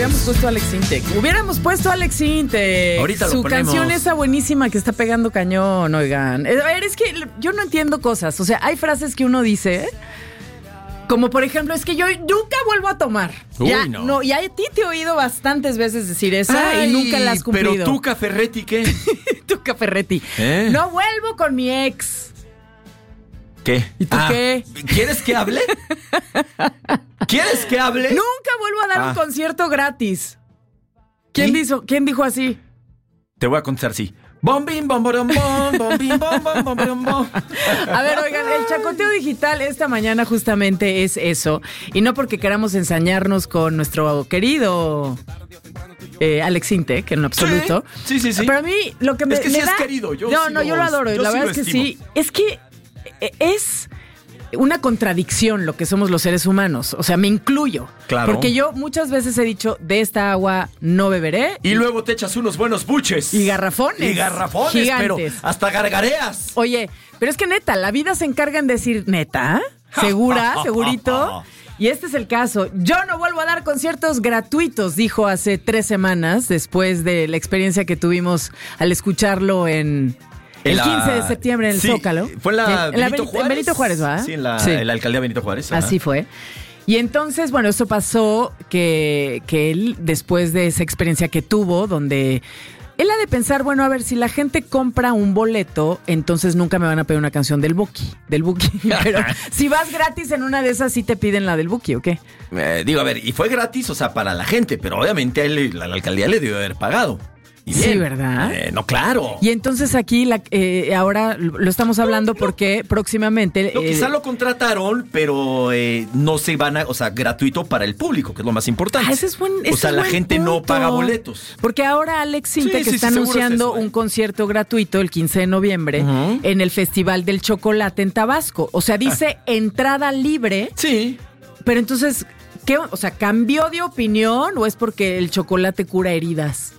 Hubiéramos puesto a Alex Intec. Ahorita lo Su ponemos. canción esa buenísima que está pegando cañón, oigan. A ver, es que yo no entiendo cosas. O sea, hay frases que uno dice, como por ejemplo, es que yo nunca vuelvo a tomar. Uy, ya, no. Y a ti te he oído bastantes veces decir esa y nunca la has cumplido. Pero tú, Ferretti, ¿qué? Tuca Ferretti. No vuelvo con mi ex. ¿Qué? ¿Y tú qué? ¿Quieres que hable? ¿Quieres que hable? Nunca vuelvo a dar un concierto gratis. ¿Quién dijo así? Te voy a contestar sí. Bom, bim, bom, bom, bom, bom, bim, bom, bom, bom, bom, bom. A ver, oigan, el chacoteo digital esta mañana justamente es eso. Y no porque queramos ensañarnos con nuestro querido Alex Intec, en lo absoluto. Sí. Pero a mí lo que me es que me sí da... es querido. Yo lo adoro. yo La sí verdad lo es que estimo. sí. Es que es una contradicción lo que somos los seres humanos. O sea, me incluyo. Claro. Porque yo muchas veces he dicho, de esta agua no beberé. Y luego te echas unos buenos buches. Y garrafones. Gigantes. Pero hasta gargareas. Oye, pero es que neta, la vida se encarga en decir, ¿neta? ¿Segura? ¿Segurito? Y este es el caso. Yo no vuelvo a dar conciertos gratuitos, dijo hace 3 semanas, después de la experiencia que tuvimos al escucharlo el 15 de septiembre en el Zócalo. Fue en la Benito Juárez. En Benito Juárez, ¿verdad? Sí, en la alcaldía Benito Juárez. Ajá. Así fue. Y entonces, bueno, eso pasó que él, después de esa experiencia que tuvo, donde él ha de pensar, bueno, a ver, si la gente compra un boleto, entonces nunca me van a pedir una canción del Buki. Pero si vas gratis en una de esas, sí te piden la del Buki, ¿o qué? Digo, a ver, y fue gratis, o sea, para la gente, pero obviamente a él, la alcaldía le debió haber pagado. Sí, ¿verdad? No, claro. Y entonces aquí ahora lo estamos hablando porque próximamente... quizá lo contrataron, pero no se van a... O sea, gratuito para el público, que es lo más importante. Ese es buen O sea, la gente punto. no paga boletos. Porque ahora Alex Intec está anunciando un concierto gratuito el 15 de noviembre en el Festival del Chocolate en Tabasco. O sea, dice entrada libre. Sí. Pero entonces, ¿qué? O sea, ¿cambió de opinión o es porque el chocolate cura heridas?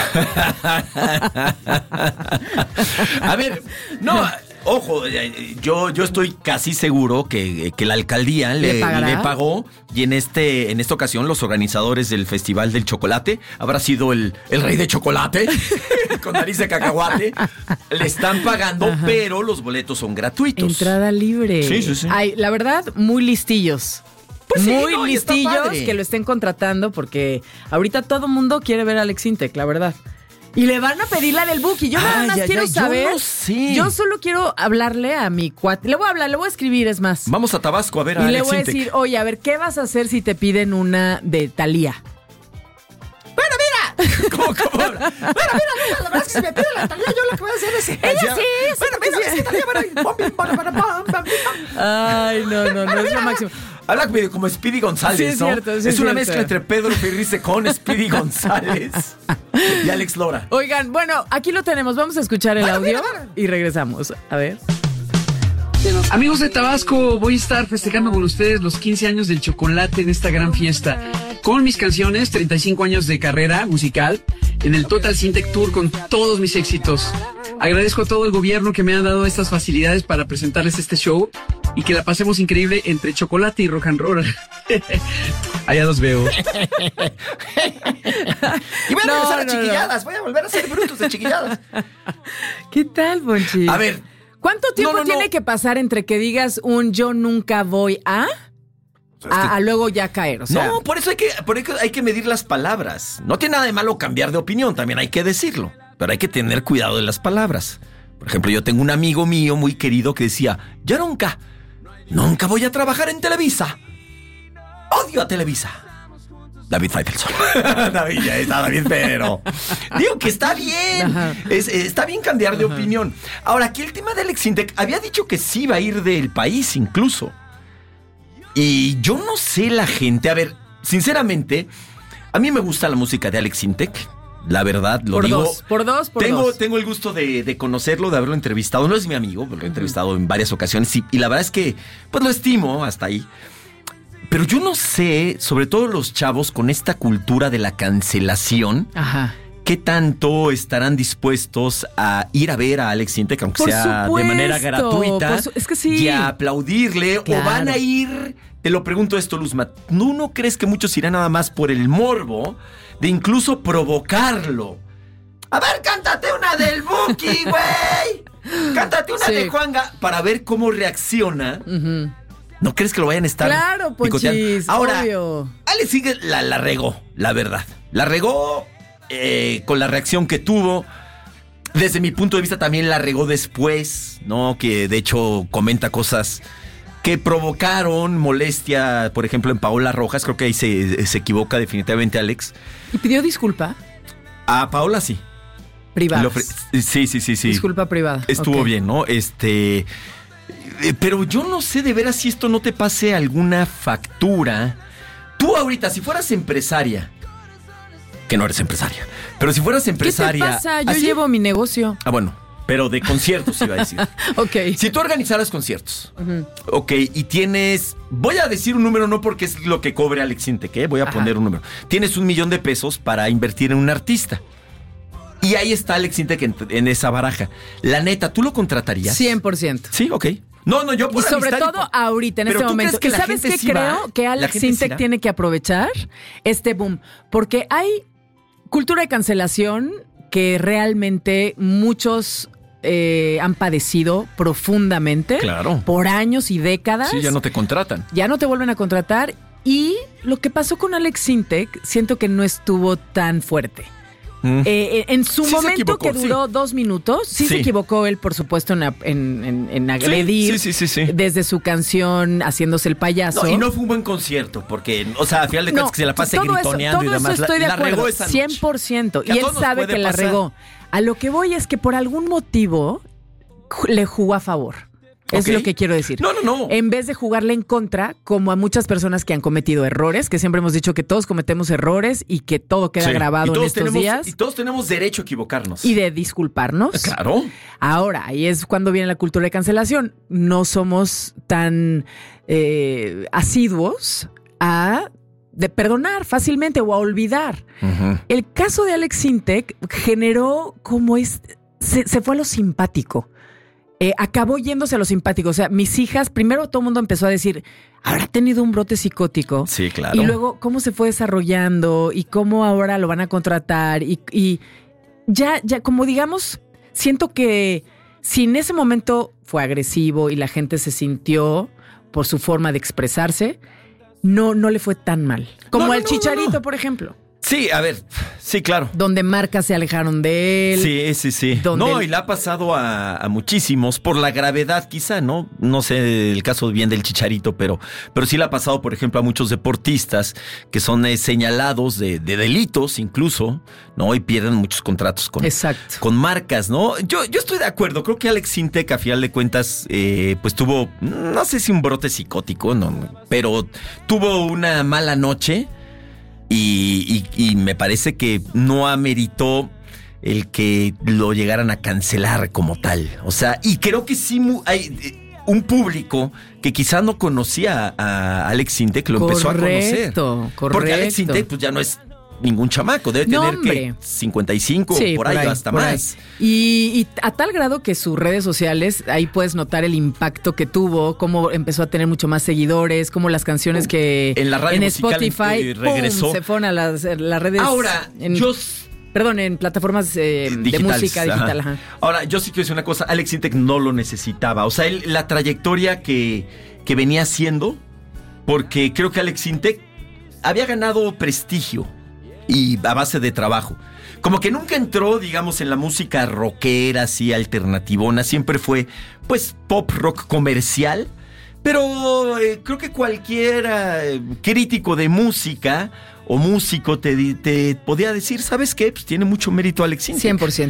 A ver, no, ojo, yo estoy casi seguro que la alcaldía le pagó y en esta ocasión los organizadores del Festival del Chocolate, habrá sido el rey de chocolate con nariz de cacahuate, le están pagando, pero los boletos son gratuitos. Entrada libre. Sí. Ay, la verdad, muy listillos. Pues sí, muy listillos que lo estén contratando porque ahorita todo mundo quiere ver a Alex Intec, la verdad. Y le van a pedir la del Buki. Yo nada más quiero saber. Yo no sé. Yo solo quiero hablarle a mi cuate. Le voy a escribir, es más. Vamos a Tabasco a ver a Alex Intec. Y le voy a decir, oye, a ver, ¿qué vas a hacer si te piden una de Thalía? Bueno, mira. ¿Cómo? Mira, la verdad es que si me piden la Thalía, yo lo que voy a hacer es... Ella sí. Bueno, mira, es que Thalía, Ay, no es lo máximo. Habla como Speedy González, sí, es ¿no? Cierto, es una mezcla entre Pedro Ferrice con Speedy González y Alex Lora. Oigan, bueno, aquí lo tenemos. Vamos a escuchar el audio y regresamos. A ver. Amigos de Tabasco, voy a estar festejando con ustedes los 15 años del chocolate en esta gran fiesta. Con mis canciones, 35 años de carrera musical, en el Total Intec Tour con todos mis éxitos. Agradezco a todo el gobierno que me ha dado estas facilidades para presentarles este show y que la pasemos increíble entre chocolate y rock and roll. Allá los veo. Y voy a regresar a chiquilladas, voy a volver a hacer brutos de chiquilladas. ¿Qué tal, Bonchi? A ver. ¿Cuánto tiempo tiene que pasar entre que digas un yo nunca voy a luego ya caer? O sea, no, por eso hay que medir las palabras. No tiene nada de malo cambiar de opinión, también hay que decirlo. Pero hay que tener cuidado de las palabras. Por ejemplo, yo tengo un amigo mío muy querido que decía, yo nunca voy a trabajar en Televisa. Odio a Televisa. David Faitelson. David, ya está David, pero digo que está bien. Está bien cambiar de opinión. Ahora, aquí el tema de Alex Intec había dicho que sí iba a ir del país incluso. Y yo no sé la gente. A ver, sinceramente, a mí me gusta la música de Alex Intec. La verdad, lo digo. Por dos. Tengo el gusto de conocerlo, de haberlo entrevistado. No es mi amigo, pero lo he entrevistado en varias ocasiones. Y la verdad es que, pues lo estimo hasta ahí. Pero yo no sé, sobre todo los chavos con esta cultura de la cancelación, ¿qué tanto estarán dispuestos a ir a ver a Alex Intec, aunque Por sea supuesto, de manera gratuita? es que sí. Y a aplaudirle, Claro. o van a ir, te lo pregunto esto, Luzma, ¿tú no crees que muchos irán nada más por el morbo de incluso provocarlo? A ver, cántate una del Buki, güey. Cántate una de Juanga para ver cómo reacciona. Uh-huh. ¿No crees que lo vayan a estar Claro, picoteando? Ponchis, Ahora, obvio. Alex sigue la regó, la verdad. La regó con la reacción que tuvo. Desde mi punto de vista también la regó después, ¿no? Que de hecho comenta cosas que provocaron molestia, por ejemplo, en Paola Rojas. Creo que ahí se equivoca definitivamente Alex. ¿Y pidió disculpa? A Paola sí. Privada. Sí. Disculpa privada. Estuvo Ok. bien, ¿no? Pero yo no sé de veras si esto no te pase alguna factura. Tú ahorita, si fueras empresaria, que no eres empresaria, pero si fueras empresaria... ¿Qué te pasa? Yo ¿así? llevo mi negocio. Ah, bueno, pero de conciertos iba a decir. Ok. Si tú organizaras conciertos, ok, y tienes... Voy a decir un número, no porque es lo que cobre Alex Intec, ¿eh? Voy a poner un número. Tienes $1,000,000 para invertir en un artista. Y ahí está Alex Intec en esa baraja. La neta, ¿tú lo contratarías? 100%. Sí, ok. No, yo por Y sobre amistad todo ahorita, en Pero este ¿tú momento. crees que ¿Y la sabes gente qué sí va? creo? Que ¿La Alex gente sí Intec va? tiene que aprovechar este boom. Porque hay cultura de cancelación que realmente muchos han padecido profundamente. Claro. Por años y décadas. Sí, ya no te contratan. Ya no te vuelven a contratar. Y lo que pasó con Alex Intec, siento que no estuvo tan fuerte. En su Sí se momento, equivocó, que duró sí. 2 minutos, sí se Sí. equivocó él, por supuesto, en agredir Sí. desde su canción haciéndose el payaso. No, y no fue un buen concierto, porque, o sea, a final de cuentas que se la pase gritoneando y todo demás. eso estoy de la acuerdo, regó esa noche. 100%. Que a Y él todos nos sabe puede que la pasar. regó. A lo que voy es que por algún motivo le jugó a favor. Es Ok. lo que quiero decir. No. En vez de jugarle en contra, como a muchas personas que han cometido errores, que siempre hemos dicho que todos cometemos errores y que todo queda Sí. grabado Y en todos estos tenemos- días. Y todos tenemos derecho a equivocarnos. Y de disculparnos. Claro. Ahora, ahí es cuando viene la cultura de cancelación. No somos tan asiduos de perdonar fácilmente o a olvidar. Ujú. El caso de Alex Intec generó como se fue a lo simpático. Acabó yéndose a lo simpático. O sea, mis hijas, primero todo el mundo empezó a decir, ¿habrá tenido un brote psicótico? Sí, claro. Y luego, ¿cómo se fue desarrollando? Y cómo ahora lo van a contratar. Y ya, como digamos, siento que si en ese momento fue agresivo y la gente se sintió por su forma de expresarse, no le fue tan mal. Como el Chicharito, por ejemplo. Sí, a ver, sí, claro. Donde marcas se alejaron de él. Sí. Donde No, y le ha pasado a muchísimos, por la gravedad quizá, ¿no? No sé el caso bien del Chicharito, pero sí le ha pasado, por ejemplo, a muchos deportistas que son señalados de delitos incluso, ¿no? Y pierden muchos contratos Exacto. con marcas, ¿no? Yo estoy de acuerdo, creo que Alex Intec, a final de cuentas, pues tuvo, no sé si un brote psicótico, no, pero tuvo una mala noche. Y me parece que no ameritó el que lo llegaran a cancelar como tal. O sea, y creo que sí hay un público que quizás no conocía a Alex Intec, lo empezó a conocer. Correcto. Porque Alex Intec pues ya no es ningún chamaco, debe No, tener hombre. que 55 Sí, por ahí, hasta por más. ahí. Y a tal grado que sus redes sociales, ahí puedes notar el impacto que tuvo, cómo empezó a tener mucho más seguidores, cómo las canciones que En la radio musical, Spotify regresó. ¡pum!, se fueron a las redes. Ahora, en plataformas de música digital. Ajá. Ahora, yo sí quiero decir una cosa, Alex Intec no lo necesitaba. O sea, la trayectoria que venía haciendo, porque creo que Alex Intec había ganado prestigio y a base de trabajo. Como que nunca entró, digamos, en la música rockera, así alternativona. Siempre fue, pues, pop rock comercial. Pero creo que cualquier crítico de música o músico te podía decir, ¿sabes qué? Pues tiene mucho mérito Alex Intec. 100%.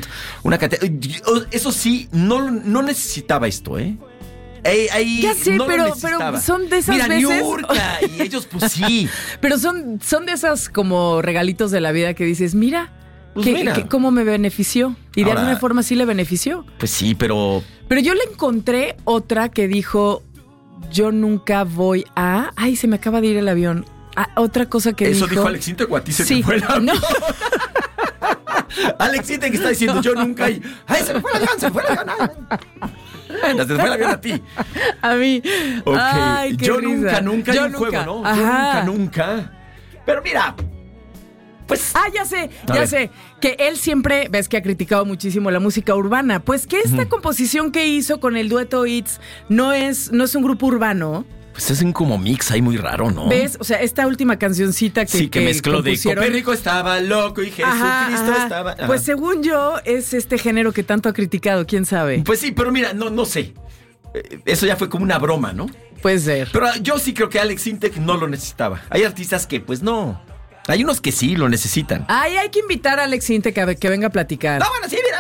Eso sí, no necesitaba esto, ¿eh? Ahí Ya sé, no lo pero necesitaba. son de esas Mira, veces. Niurka, y ellos, pues sí. Pero son de esas como regalitos de la vida que dices, mira, Pues mira. cómo me benefició. Y de Ahora, alguna forma sí le benefició. Pues sí, pero Pero yo le encontré otra que dijo, yo nunca voy a... Ay, se me acaba de ir el avión. Otra cosa que ¿eso dijo... dijo Alex Intec o a ti se Sí, te fue el avión? no. Alex Intec está diciendo yo nunca. ¡Ay, se me fue el avión, se me fue el avión! Se me fue el avión a ti. A mí. Ok, Ay, qué yo risa. nunca hay un juego, ¿no? Ajá. Yo nunca. Pero mira, pues... Ya sé. Que él siempre, ves que ha criticado muchísimo la música urbana. Pues que esta composición que hizo con el dueto It's no es un grupo urbano. Pues es un como mix ahí muy raro, ¿no? ¿Ves? O sea, esta última cancioncita que mezcló de compusieron. Copérnico estaba loco y Jesucristo estaba... Ajá. Pues según yo, es este género que tanto ha criticado, quién sabe. Pues sí, pero mira, no sé. Eso ya fue como una broma, ¿no? Puede ser. Pero yo sí creo que Alex Intec no lo necesitaba. Hay artistas que, pues no. Hay unos que sí lo necesitan. Ay, hay que invitar a Alex Intec a que venga a platicar. No, bueno, sí, mira.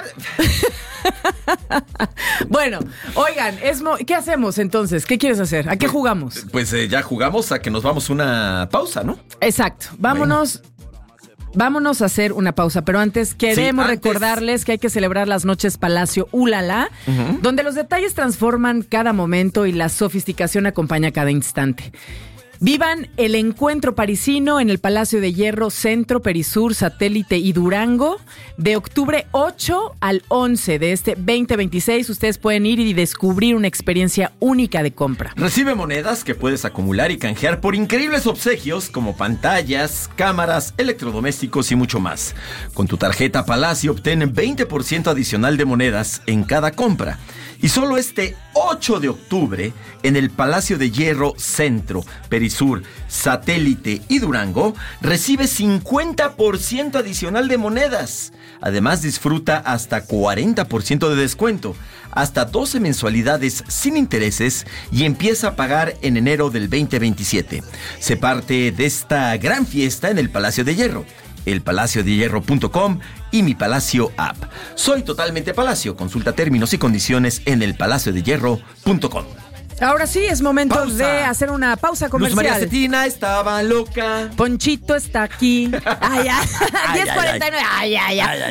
Bueno, oigan, ¿qué hacemos entonces? ¿Qué quieres hacer? ¿A qué jugamos? Pues ya jugamos a que nos vamos una pausa, ¿no? Exacto. Vámonos a hacer una pausa, pero antes queremos recordarles que hay que celebrar las noches Palacio Ulala, donde los detalles transforman cada momento y la sofisticación acompaña cada instante. Vivan el encuentro parisino en el Palacio de Hierro, Centro, Perisur, Satélite y Durango de octubre 8 al 11 de este 2026. Ustedes pueden ir y descubrir una experiencia única de compra. Recibe monedas que puedes acumular y canjear por increíbles obsequios como pantallas, cámaras, electrodomésticos y mucho más. Con tu tarjeta Palacio obtén 20% adicional de monedas en cada compra. Y solo este 8 de octubre, en el Palacio de Hierro, Centro, Perisur, Satélite y Durango, recibe 50% adicional de monedas. Además, disfruta hasta 40% de descuento, hasta 12 mensualidades sin intereses y empieza a pagar en enero del 2027. Se parte de esta gran fiesta en el Palacio de Hierro. elpalaciodehierro.com y Mi Palacio App. Soy Totalmente Palacio. Consulta términos y condiciones en elpalaciodehierro.com. Ahora sí, es momento de hacer una pausa comercial. Luz María Cetina estaba loca. Ponchito está aquí. 10:49.